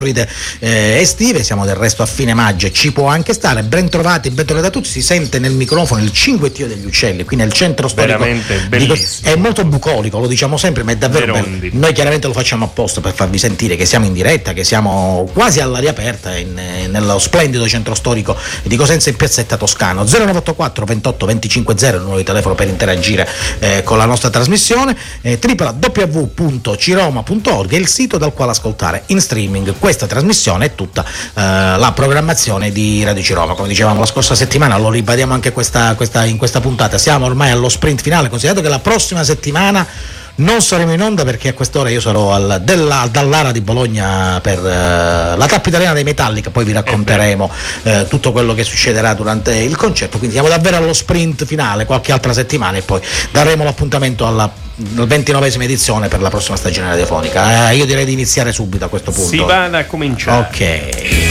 estive, siamo del resto a fine maggio e ci può anche stare. Ben trovati a tutti. Si sente nel microfono il cinguettio degli uccelli qui nel centro storico, veramente bellissimo. È molto bucolico, lo diciamo sempre, ma è davvero bello. Noi chiaramente lo facciamo apposta per farvi sentire che siamo in diretta, che siamo quasi all'aria aperta nello splendido centro storico di Cosenza in piazzetta Toscano. 0984 28 25 0 il nuovo telefono per interagire con la nostra trasmissione, www.ciroma.org è il sito dal quale ascoltare in streaming questa trasmissione e tutta la programmazione di Radio Ciroma. Come dicevamo la scorsa settimana, lo ribadiamo anche in questa puntata, siamo ormai allo sprint finale, considerato che la prossima settimana non saremo in onda perché a quest'ora io sarò dall'Ara di Bologna per la tappa italiana dei Metallica, poi vi racconteremo tutto quello che succederà durante il concerto, quindi siamo davvero allo sprint finale, qualche altra settimana e poi daremo l'appuntamento alla 29esima edizione per la prossima stagione radiofonica. Io direi di iniziare subito a questo punto. Si va a cominciare. Ok.